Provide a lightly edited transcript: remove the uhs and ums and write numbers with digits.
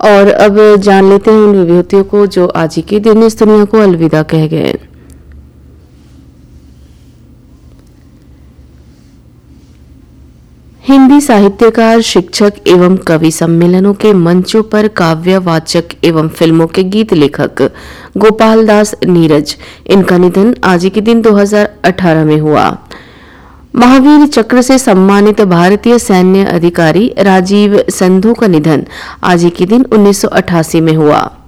और अब जान लेते हैं उन विभूतियों को जो आज ही के दिन इस दुनिया को अलविदा कह गए। हिंदी साहित्यकार, शिक्षक एवं कवि सम्मेलनों के मंचों पर काव्य वाचक एवं फिल्मों के गीत लेखक गोपाल दास नीरज, इनका निधन आज ही के दिन 2018 में हुआ। महावीर चक्र से सम्मानित भारतीय सैन्य अधिकारी राजीव संधू का निधन आज ही के दिन 1988 में हुआ।